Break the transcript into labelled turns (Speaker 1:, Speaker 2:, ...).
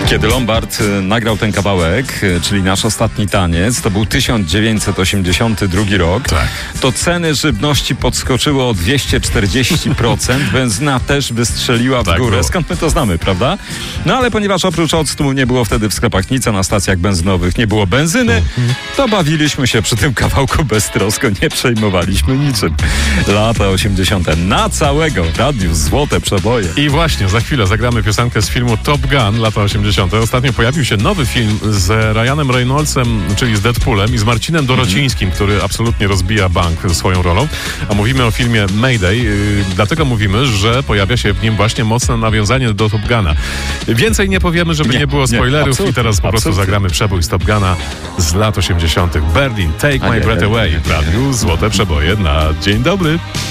Speaker 1: Kiedy Lombard nagrał ten kawałek, czyli Nasz ostatni taniec, to był 1982 rok,
Speaker 2: tak.
Speaker 1: To ceny żywności podskoczyły o 240%, benzyna też wystrzeliła w górę.
Speaker 2: Było.
Speaker 1: Skąd my to znamy, prawda? No ale ponieważ oprócz octu nie było wtedy w sklepach nic, a na stacjach benzynowych nie było benzyny, to bawiliśmy się przy tym kawałku beztrosko, nie przejmowaliśmy niczym. Lata 80. na całego radiu złote przeboje.
Speaker 2: I właśnie, za chwilę zagramy piosenkę z filmu Top Gun, lata 80. Ostatnio pojawił się nowy film z Ryanem Reynoldsem, czyli z Deadpoolem, i z Marcinem Dorocińskim, który absolutnie rozbija bank swoją rolą. A mówimy o filmie Mayday, dlatego mówimy, że pojawia się w nim właśnie mocne nawiązanie do Top Guna. Więcej nie powiemy, żeby nie było spoilerów, i teraz po prostu zagramy przebój z Top Guna z lat 80. Berlin, Take My Breath Away w radiu Złote Przeboje na Dzień Dobry.